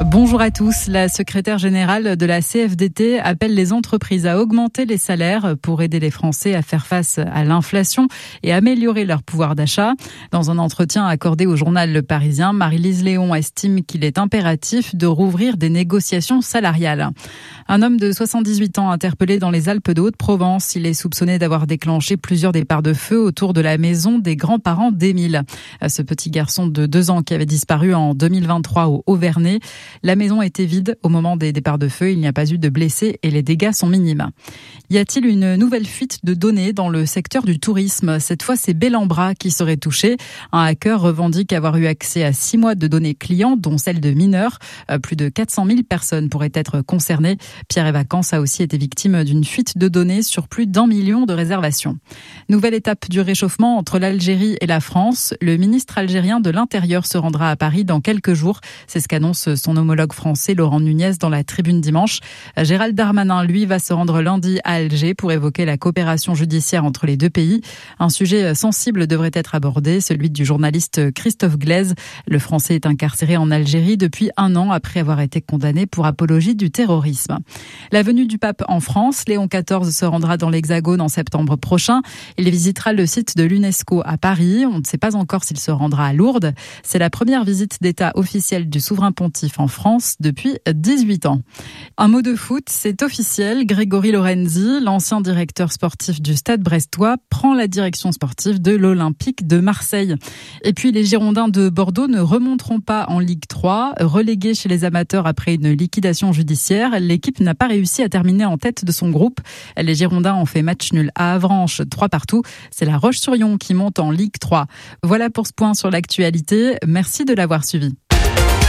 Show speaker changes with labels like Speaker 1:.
Speaker 1: Bonjour à tous. La secrétaire générale de la CFDT appelle les entreprises à augmenter les salaires pour aider les Français à faire face à l'inflation et améliorer leur pouvoir d'achat. Dans un entretien accordé au journal Le Parisien, Marie-Lise Léon estime qu'il est impératif de rouvrir des négociations salariales. Un homme de 78 ans interpellé dans les Alpes de Haute-Provence. Il est soupçonné d'avoir déclenché plusieurs départs de feu autour de la maison des grands-parents d'Émile. Ce petit garçon de 2 ans qui avait disparu en 2023 au Haut-Vernay. La maison était vide au moment des départs de feu. Il n'y a pas eu de blessés et les dégâts sont minimes. Y a-t-il une nouvelle fuite de données dans le secteur du tourisme? Cette fois, c'est Bellambra qui serait touché. Un hacker revendique avoir eu accès à 6 mois de données clients, dont celles de mineurs. Plus de 400 000 personnes pourraient être concernées. Pierre et Vacances a aussi été victime d'une fuite de données sur plus d'1 million de réservations. Nouvelle étape du réchauffement entre l'Algérie et la France. Le ministre algérien de l'Intérieur se rendra à Paris dans quelques jours. C'est ce qu'annonce son homologue français Laurent Nunez dans la Tribune dimanche. Gérald Darmanin, lui, va se rendre lundi à Alger pour évoquer la coopération judiciaire entre les deux pays. Un sujet sensible devrait être abordé, celui du journaliste Christophe Glaise. Le Français est incarcéré en Algérie depuis 1 an après avoir été condamné pour apologie du terrorisme. La venue du pape en France, Léon XIV se rendra dans l'Hexagone en septembre prochain. Il visitera le site de l'UNESCO à Paris. On ne sait pas encore s'il se rendra à Lourdes. C'est la première visite d'État officielle du souverain pontife en France depuis 18 ans. Un mot de foot, c'est officiel. Grégory Lorenzi, l'ancien directeur sportif du Stade brestois, prend la direction sportive de l'Olympique de Marseille. Et puis les Girondins de Bordeaux ne remonteront pas en Ligue 3. Relégués chez les amateurs après une liquidation judiciaire, l'équipe n'a pas réussi à terminer en tête de son groupe. Les Girondins ont fait match nul à Avranches, 3-3. C'est la Roche-sur-Yon qui monte en Ligue 3. Voilà pour ce point sur l'actualité. Merci de l'avoir suivi.